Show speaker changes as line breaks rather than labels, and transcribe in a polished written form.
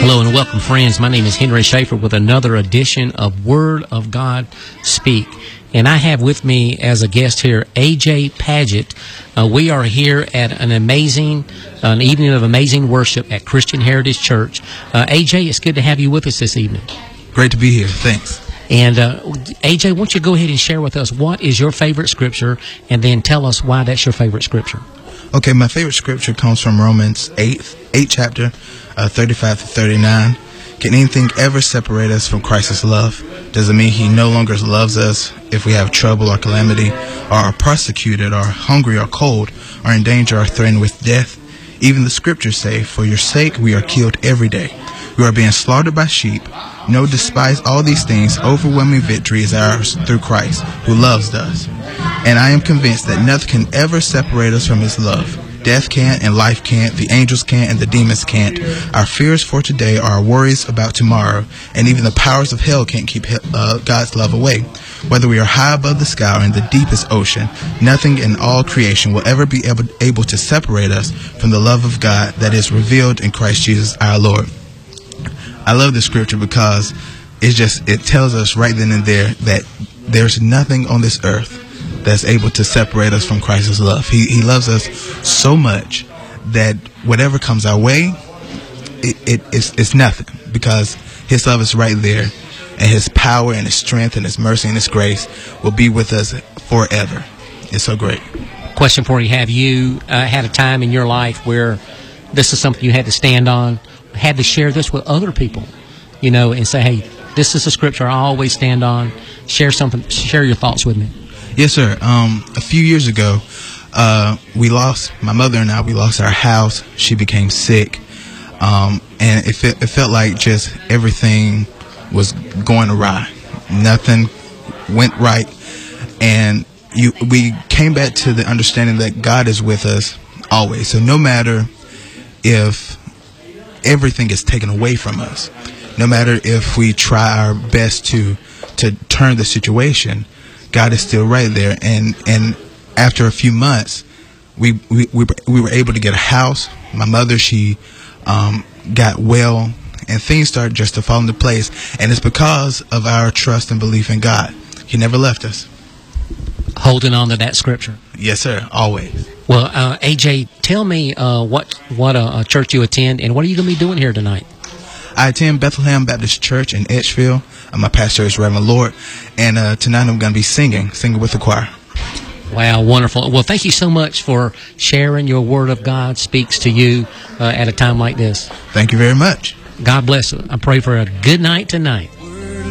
Hello and welcome, friends. My name is Henry Schaefer with another edition of Word of God Speak. And I have with me as a guest here, A.J. Padgett. We are here at an evening of amazing worship at Christian Heritage Church. A.J., it's good to have you with us this evening.
Great to be here. Thanks.
And A.J., why don't you go ahead and share with us what is your favorite scripture, and then tell us why that's your favorite scripture.
Okay, my favorite scripture comes from Romans 8 chapter, 35 to 39. Can anything ever separate us from Christ's love? Does it mean he no longer loves us if we have trouble or calamity, or are persecuted, or hungry or cold, or in danger or threatened with death? Even the scriptures say, for your sake we are killed every day. We are being slaughtered by sheep. No, despise all these things, overwhelming victory is ours through Christ, who loves us. And I am convinced that nothing can ever separate us from his love. Death can't, and life can't, the angels can't, and the demons can't. Our fears for today are our worries about tomorrow, and even the powers of hell can't keep God's love away. Whether we are high above the sky or in the deepest ocean, nothing in all creation will ever be able to separate us from the love of God that is revealed in Christ Jesus our Lord. I love this scripture because it tells us right then and there that there's nothing on this earth that's able to separate us from Christ's love. He loves us so much that whatever comes our way, it's nothing, because his love is right there, and his power and his strength and his mercy and his grace will be with us forever. It's so great.
Question for you. Have you had a time in your life where this is something you had to stand on, had to share this with other people, and say, hey, this is a scripture I always stand on, share your thoughts with me?
Yes, sir. A few years ago, my mother and I lost our house. She became sick. And it felt like just everything was going awry. Nothing went right. And we came back to the understanding that God is with us always. So no matter if everything is taken away from us, no matter if we try our best to turn the situation, God is still right there. And after a few months, we were able to get a house. My mother, she got well, and things started just to fall into place. And it's because of our trust and belief in God. He never left us.
Holding on to that scripture.
Yes, sir. Always.
Well, AJ, tell me what church you attend, and what are you going to be doing here tonight?
I attend Bethlehem Baptist Church in Edgefield. My pastor is Reverend Lord, and tonight I'm going to be singing with the choir.
Wow, wonderful. Well, thank you so much for sharing your Word of God speaks to you at a time like this.
Thank you very much.
God bless. I pray for a good night tonight.